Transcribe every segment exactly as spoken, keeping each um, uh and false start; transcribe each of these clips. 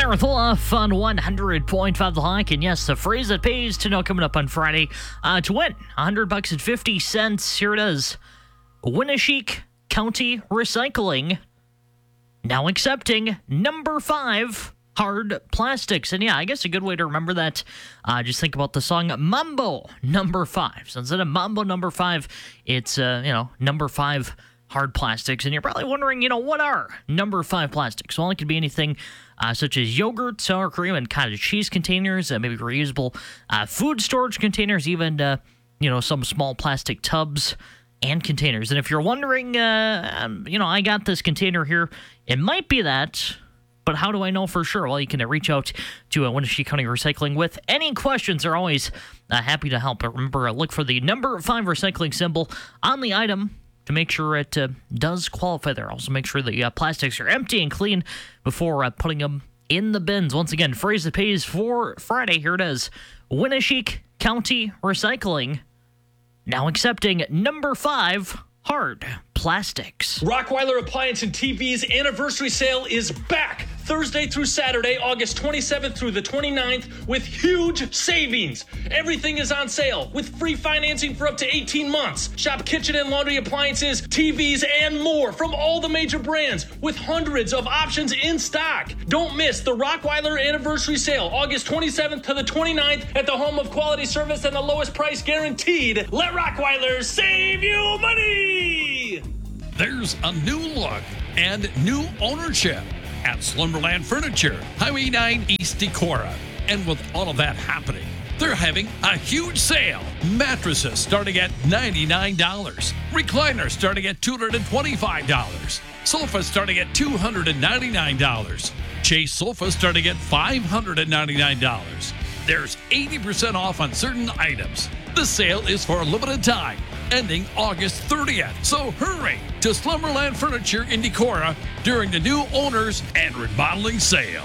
Gareth Wolf on one hundred point five The Hawk. And yes, the phrase that pays to know coming up on Friday uh, to win one hundred bucks and fifty cents. Here it is. Winneshiek County Recycling now accepting number five hard plastics. And yeah, I guess a good way to remember that, uh, just think about the song Mambo Number Five. So instead of Mambo Number Five, it's, uh, you know, number five hard plastics. And you're probably wondering, you know, what are number five plastics? Well, it could be anything uh, such as yogurt, sour cream, and cottage cheese containers, uh, maybe reusable uh, food storage containers, even, uh, you know, some small plastic tubs and containers. And if you're wondering, uh, um, you know, I got this container here, it might be that, but how do I know for sure? Well, you can uh, reach out to uh, Winneshiek County Recycling with any questions. They're always uh, happy to help. But remember, uh, look for the number five recycling symbol on the item to make sure it uh, does qualify there. Also, make sure the uh, plastics are empty and clean before uh, putting them in the bins. Once again, phrase that pays for Friday. Here it is. Winneshiek County Recycling now accepting number five hard plastics. Rockweiler Appliance and T V's anniversary sale is back Thursday through Saturday, August twenty-seventh through the twenty-ninth, with huge savings. Everything is on sale with free financing for up to eighteen months. Shop kitchen and laundry appliances, T Vs, and more from all the major brands with hundreds of options in stock. Don't miss the Rockweiler anniversary sale, August twenty-seventh to the twenty-ninth, at the home of quality service and the lowest price guaranteed. Let Rockweiler save you money! There's a new look and new ownership at Slumberland Furniture, Highway nine East Decorah. And with all of that happening, they're having a huge sale. Mattresses starting at ninety-nine dollars. Recliners starting at two hundred twenty-five dollars. Sofas starting at two hundred ninety-nine dollars. Chase sofas starting at five hundred ninety-nine dollars. There's eighty percent off on certain items. The sale is for a limited time, ending August thirtieth. So hurry to Slumberland Furniture in Decorah during the new owners and remodeling sale.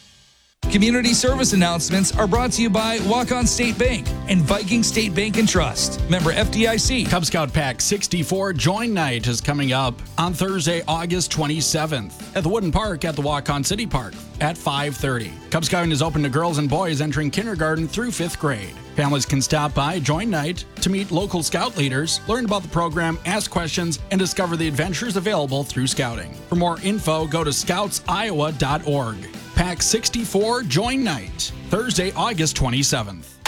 Community service announcements are brought to you by Walk-On State Bank and Viking State Bank and Trust. Member F D I C. Cub Scout Pack sixty-four Join Night is coming up on Thursday, August twenty-seventh at the Wooden Park at the Walk-On City Park at five thirty. Cub Scouting is open to girls and boys entering kindergarten through fifth grade. Families can stop by Join Night to meet local scout leaders, learn about the program, ask questions, and discover the adventures available through Scouting. For more info, go to scouts iowa dot org. Pack sixty-four Join Night, Thursday, August twenty-seventh.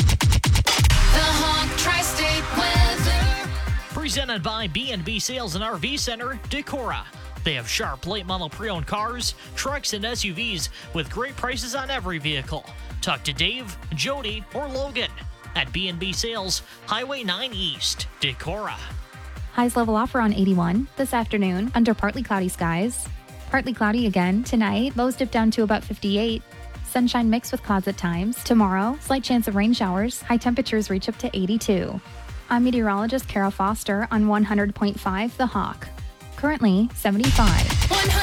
The Hawk Tri-State Weather. Presented by B and B Sales and R V Center, Decorah. They have sharp late model pre-owned cars, trucks, and S U Vs with great prices on every vehicle. Talk to Dave, Jody, or Logan at B and B Sales, Highway nine East, Decorah. Highs level off around eighty-one this afternoon under partly cloudy skies. Partly cloudy again tonight. Lows dip down to about fifty-eight. Sunshine mixed with clouds at times. Tomorrow, slight chance of rain showers. High temperatures reach up to eighty-two. I'm meteorologist Kara Foster on one hundred point five The Hawk. Currently seventy-five.